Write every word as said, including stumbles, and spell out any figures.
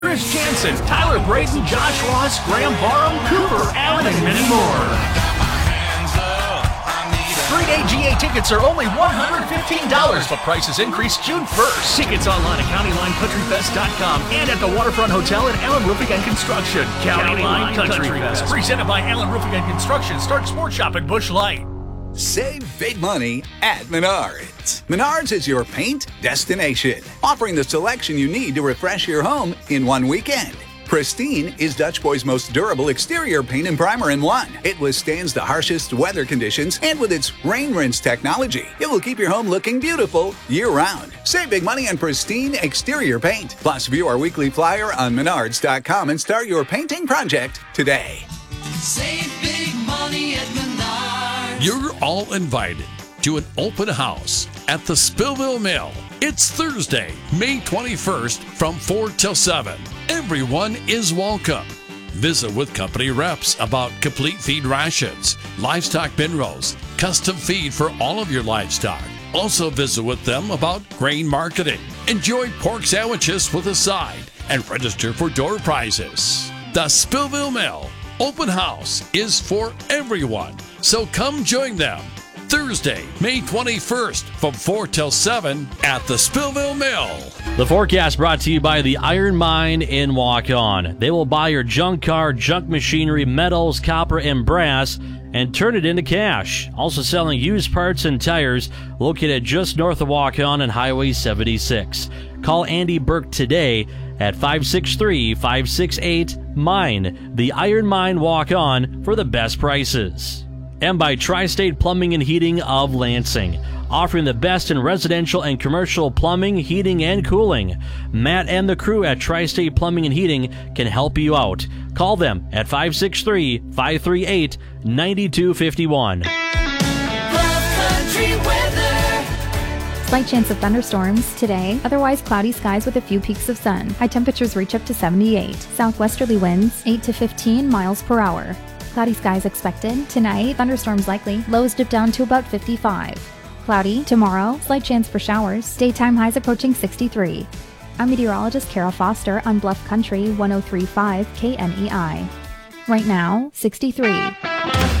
Chris Jansen, Tyler Braden, Josh Ross, Graham Barham, Cooper Allen, and many more. Three-day G A tickets are only one hundred fifteen dollars, but prices increase June first. Tickets online at county line country fest dot com and at the Waterfront Hotel at Allen Roofing and Construction. County Line Country Fest, presented by Allen Roofing and Construction. Start Sport Shop at Busch Light. Save big money at Menards. Menards is your paint destination, offering the selection you need to refresh your home in one weekend. Pristine is Dutch Boy's most durable exterior paint and primer in one. It withstands the harshest weather conditions, and with its rain rinse technology, it will keep your home looking beautiful year-round. Save big money on Pristine exterior paint. Plus, view our weekly flyer on menards dot com and start your painting project today. Save big money at Menards. You're all invited to an open house at the Spillville Mill. It's Thursday, May twenty-first from four till seven. Everyone is welcome. Visit with company reps about complete feed rations, livestock bin rows, custom feed for all of your livestock. Also visit with them about grain marketing. Enjoy pork sandwiches with a side and register for door prizes. The Spillville Mill Open House is for everyone, so come join them. Thursday, May twenty-first from four till seven at the Spillville Mill. The forecast brought to you by the Iron Mine in Waukon. They will buy your junk car, junk machinery, metals, copper, and brass and turn it into cash. Also selling used parts and tires, located just north of Waukon on Highway seventy-six. Call Andy Burke today at five six three, five six eight, MINE. The Iron Mine Waukon for the best prices. And by Tri-State Plumbing and Heating of Lansing, offering the best in residential and commercial plumbing, heating, and cooling. Matt and the crew at Tri-State Plumbing and Heating can help you out. Call them at five six three, five three eight, nine two five one. Country weather. Slight chance of thunderstorms today, otherwise cloudy skies with a few peaks of sun. High temperatures reach up to seventy-eight. Southwesterly winds eight to fifteen miles per hour. Cloudy skies expected. Tonight, thunderstorms likely. Lows dip down to about fifty-five. Cloudy. Tomorrow, slight chance for showers. Daytime highs approaching sixty-three. I'm meteorologist Kara Foster on Bluff Country one oh three point five K N E I. Right now, sixty-three.